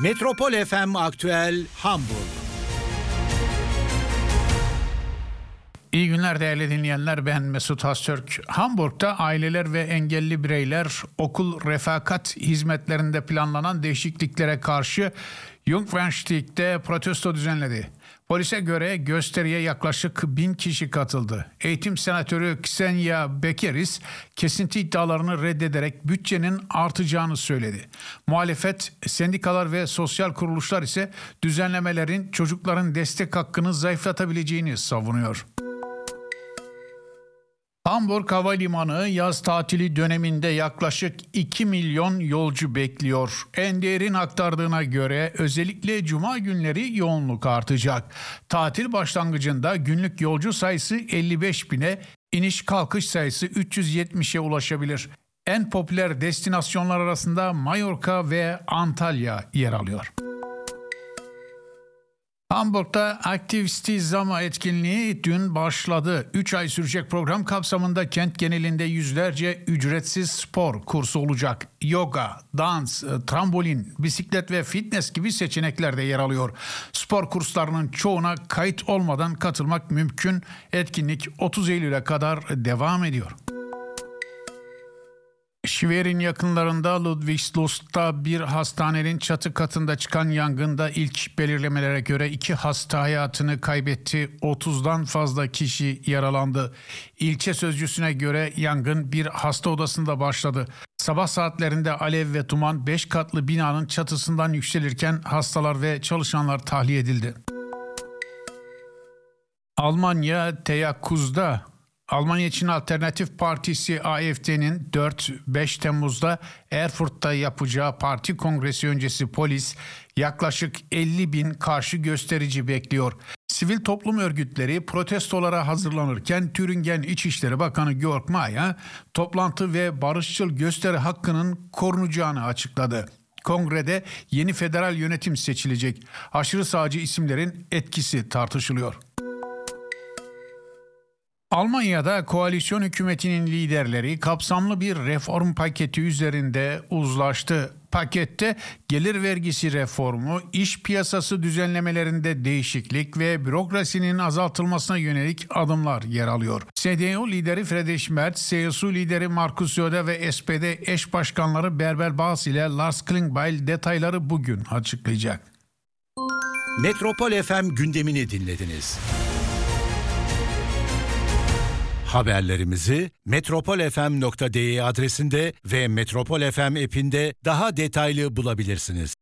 Metropol FM Aktüel Hamburg. İyi günler değerli dinleyenler, ben Mesut Hastürk. Hamburg'da aileler ve engelli bireyler okul refakat hizmetlerinde planlanan değişikliklere karşı Jungfernstiegh'te protesto düzenledi. Polise göre gösteriye yaklaşık 1000 kişi katıldı. Eğitim senatörü Ksenia Bekeris kesinti iddialarını reddederek bütçenin artacağını söyledi. Muhalefet, sendikalar ve sosyal kuruluşlar ise düzenlemelerin çocukların destek hakkını zayıflatabileceğini savunuyor. Hamburg Havalimanı yaz tatili döneminde yaklaşık 2 milyon yolcu bekliyor. Ender'in aktardığına göre özellikle cuma günleri yoğunluk artacak. Tatil başlangıcında günlük yolcu sayısı 55 bine, iniş kalkış sayısı 370'e ulaşabilir. En popüler destinasyonlar arasında Mallorca ve Antalya yer alıyor. Hamburg'da Aktivistizama etkinliği dün başladı. 3 ay sürecek program kapsamında kent genelinde yüzlerce ücretsiz spor kursu olacak. Yoga, dans, trambolin, bisiklet ve fitness gibi seçenekler de yer alıyor. Spor kurslarının çoğuna kayıt olmadan katılmak mümkün. Etkinlik 30 Eylül'e kadar devam ediyor. Schwerin yakınlarında Ludwigslust'ta bir hastanenin çatı katında çıkan yangında ilk belirlemelere göre 2 hasta hayatını kaybetti. 30'dan fazla kişi yaralandı. İlçe sözcüsüne göre yangın bir hasta odasında başladı. Sabah saatlerinde alev ve duman 5 katlı binanın çatısından yükselirken hastalar ve çalışanlar tahliye edildi. Almanya teyakkuzda. Almanya için Alternatif Partisi AfD'nin 4-5 Temmuz'da Erfurt'ta yapacağı parti kongresi öncesi polis yaklaşık 50 bin karşı gösterici bekliyor. Sivil toplum örgütleri protestolara hazırlanırken Thüringen İçişleri Bakanı Georg Mayer toplantı ve barışçıl gösteri hakkının korunacağını açıkladı. Kongrede yeni federal yönetim seçilecek. Aşırı sağcı isimlerin etkisi tartışılıyor. Almanya'da koalisyon hükümetinin liderleri kapsamlı bir reform paketi üzerinde uzlaştı. Pakette gelir vergisi reformu, iş piyasası düzenlemelerinde değişiklik ve bürokrasinin azaltılmasına yönelik adımlar yer alıyor. CDU lideri Friedrich Merz, CSU lideri Markus Söder ve SPD eş başkanları Bärbel Bas ile Lars Klingbeil detayları bugün açıklayacak. Metropol FM gündemini dinlediniz. Haberlerimizi metropolfm.de adresinde ve Metropol FM app'inde daha detaylı bulabilirsiniz.